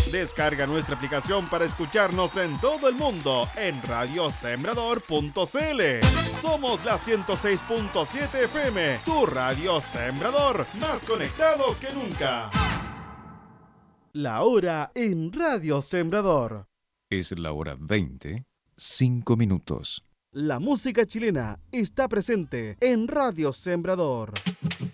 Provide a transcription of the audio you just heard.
Descarga nuestra aplicación para escucharnos en todo el mundo en radiosembrador.cl. Somos la 106.7 FM, tu radio Sembrador, más conectados que nunca. La hora en Radio Sembrador. Es la hora 20, 5 minutos. La música chilena está presente en Radio Sembrador.